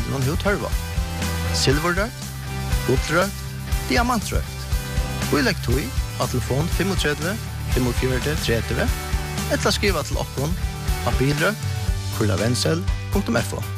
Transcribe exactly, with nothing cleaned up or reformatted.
bilen hur tørva. Silverrøkt, guldrøkt, diamantrøkt. Vi legger tog av telefon tre fem fem fire tre tre, eller skriva til okkon av bilrøkt, kurlavensel punktum f o.